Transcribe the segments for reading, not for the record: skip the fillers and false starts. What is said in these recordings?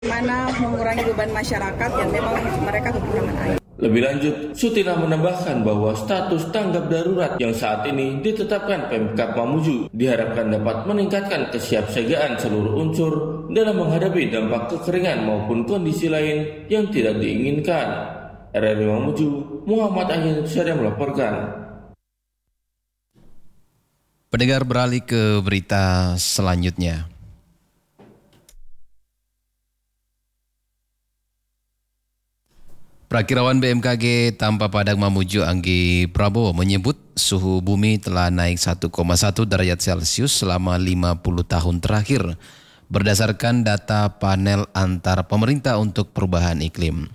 Mana mengurangi beban masyarakat yang memang mereka kekurangan air. Lebih lanjut, Sutina menambahkan bahwa status tanggap darurat yang saat ini ditetapkan Pemkab Mamuju diharapkan dapat meningkatkan kesiapsiagaan seluruh unsur dalam menghadapi dampak kekeringan maupun kondisi lain yang tidak diinginkan. RRI Mamuju, Muhammad Ahyan Syariah melaporkan. Pendengar, beralih ke berita selanjutnya. Prakirawan BMKG Tampa Padang Mamuju Anggi Prabowo menyebut suhu bumi telah naik 1,1 derajat Celcius selama 50 tahun terakhir berdasarkan data panel antar pemerintah untuk perubahan iklim.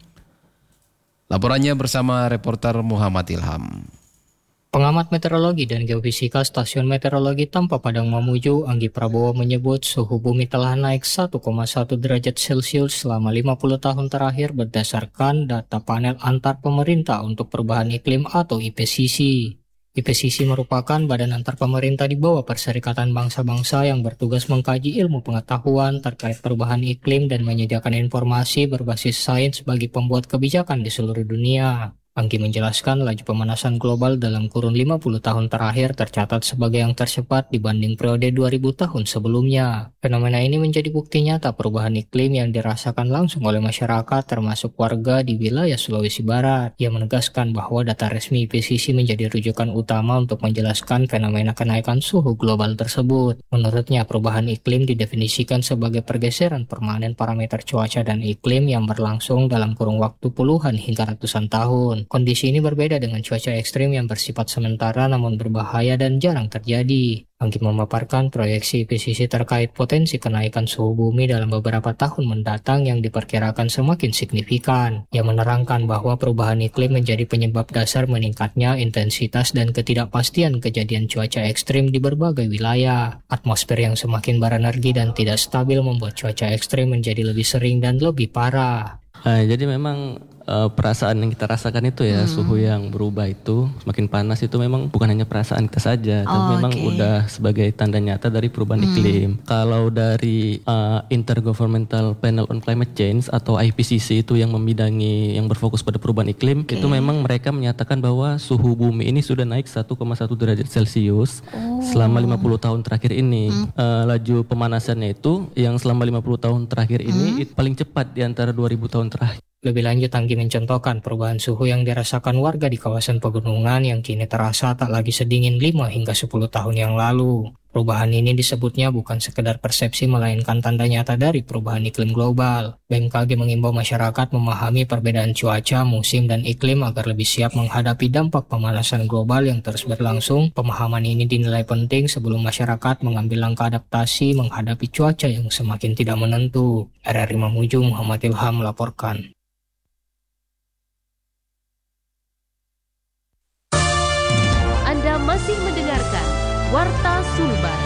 Laporannya bersama reporter Muhammad Ilham. Pengamat meteorologi dan geofisika Stasiun Meteorologi Tampa Padang Mamuju, Anggi Prabowo menyebut suhu bumi telah naik 1,1 derajat Celcius selama 50 tahun terakhir berdasarkan data panel antar pemerintah untuk perubahan iklim atau IPCC. IPCC merupakan badan antar pemerintah di bawah Perserikatan Bangsa-Bangsa yang bertugas mengkaji ilmu pengetahuan terkait perubahan iklim dan menyediakan informasi berbasis sains bagi pembuat kebijakan di seluruh dunia. Anggi menjelaskan laju pemanasan global dalam kurun 50 tahun terakhir tercatat sebagai yang tercepat dibanding periode 2000 tahun sebelumnya. Fenomena ini menjadi bukti nyata perubahan iklim yang dirasakan langsung oleh masyarakat termasuk warga di wilayah Sulawesi Barat. Ia menegaskan bahwa data resmi IPCC menjadi rujukan utama untuk menjelaskan fenomena kenaikan suhu global tersebut. Menurutnya, perubahan iklim didefinisikan sebagai pergeseran permanen parameter cuaca dan iklim yang berlangsung dalam kurun waktu puluhan hingga ratusan tahun. Kondisi ini berbeda dengan cuaca ekstrim yang bersifat sementara namun berbahaya dan jarang terjadi. Anggi memaparkan proyeksi IPCC terkait potensi kenaikan suhu bumi dalam beberapa tahun mendatang yang diperkirakan semakin signifikan. Ia menerangkan bahwa perubahan iklim menjadi penyebab dasar meningkatnya intensitas dan ketidakpastian kejadian cuaca ekstrim di berbagai wilayah. Atmosfer yang semakin berenergi dan tidak stabil membuat cuaca ekstrim menjadi lebih sering dan lebih parah. Jadi memang perasaan yang kita rasakan itu ya, suhu yang berubah itu semakin panas itu memang bukan hanya perasaan kita saja, tapi memang udah sebagai tanda nyata dari perubahan iklim. Kalau dari Intergovernmental Panel on Climate Change atau IPCC itu yang membidangi, yang berfokus pada perubahan iklim, itu memang mereka menyatakan bahwa suhu bumi ini sudah naik 1,1 derajat Celcius selama 50 tahun terakhir ini. Laju pemanasannya itu yang selama 50 tahun terakhir ini itu paling cepat di antara 2000 tahun terakhir. Lebih lanjut, Anggi mencontohkan perubahan suhu yang dirasakan warga di kawasan pegunungan yang kini terasa tak lagi sedingin 5 hingga 10 tahun yang lalu. Perubahan ini disebutnya bukan sekedar persepsi melainkan tanda nyata dari perubahan iklim global. BMKG mengimbau masyarakat memahami perbedaan cuaca, musim, dan iklim agar lebih siap menghadapi dampak pemanasan global yang terus berlangsung. Pemahaman ini dinilai penting sebelum masyarakat mengambil langkah adaptasi menghadapi cuaca yang semakin tidak menentu. RRI Mamuju, Muhammad Ilham melaporkan. Anda masih mendengarkan Warta Sulbar.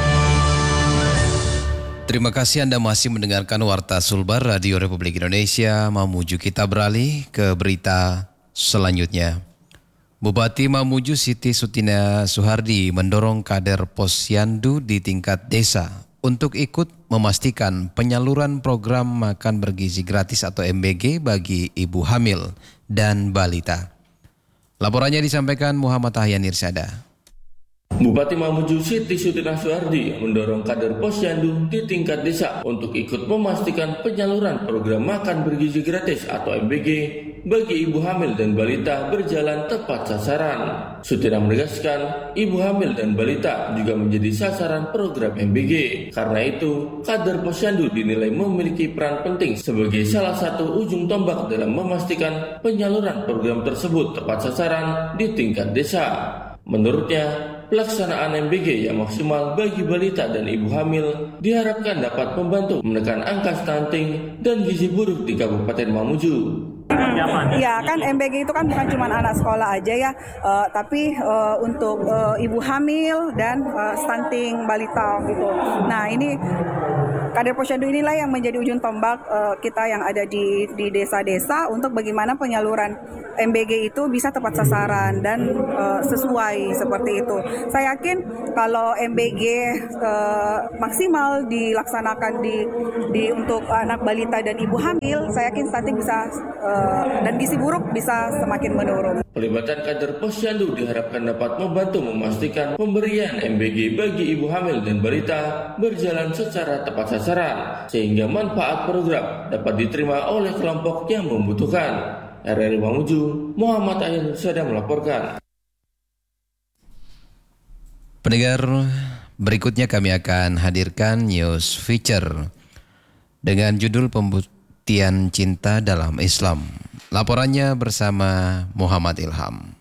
Terima kasih Anda masih mendengarkan Warta Sulbar Radio Republik Indonesia. Mamuju, kita beralih ke berita selanjutnya. Bupati Mamuju Siti Sutina Suhardi mendorong kader Posyandu di tingkat desa untuk ikut memastikan penyaluran program makan bergizi gratis atau MBG bagi ibu hamil dan balita. Laporannya disampaikan Muhammad Ahyan Irsada. Bupati Mamuju Siti Sutina Suhardi mendorong kader Posyandu di tingkat desa untuk ikut memastikan penyaluran program makan bergizi gratis atau MBG bagi ibu hamil dan balita berjalan tepat sasaran. Sutina menegaskan ibu hamil dan balita juga menjadi sasaran program MBG. Karena itu, kader Posyandu dinilai memiliki peran penting sebagai salah satu ujung tombak dalam memastikan penyaluran program tersebut tepat sasaran di tingkat desa. Menurutnya, pelaksanaan MBG yang maksimal bagi balita dan ibu hamil diharapkan dapat membantu menekan angka stunting dan gizi buruk di Kabupaten Mamuju. Ya kan MBG itu kan bukan cuma anak sekolah aja ya, tapi untuk ibu hamil dan stunting balita gitu. Nah ini kader Posyandu inilah yang menjadi ujung tombak kita yang ada di desa-desa untuk bagaimana penyaluran MBG itu bisa tepat sasaran dan sesuai seperti itu. Saya yakin kalau MBG maksimal dilaksanakan di untuk anak balita dan ibu hamil, saya yakin stunting bisa dan gizi buruk bisa semakin menurun. Pelibatan kader Posyandu diharapkan dapat membantu memastikan pemberian MBG bagi ibu hamil dan balita berjalan secara tepat sasaran, sehingga manfaat program dapat diterima oleh kelompok yang membutuhkan. RRI Mamuju, Muhammad Ayan sedang melaporkan. Pendengar, berikutnya kami akan hadirkan news feature dengan judul Pembuktian Cinta dalam Islam. Laporannya bersama Muhammad Ilham.